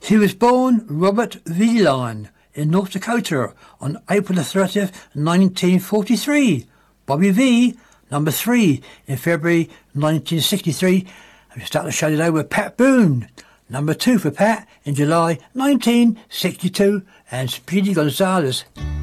He was born Robert Veline in North Dakota on April the 30th, 1943. Bobby V, number 3 in February 1963. And we start the show today with Pat Boone, number 2 for Pat in July 1962. And Speedy Gonzales.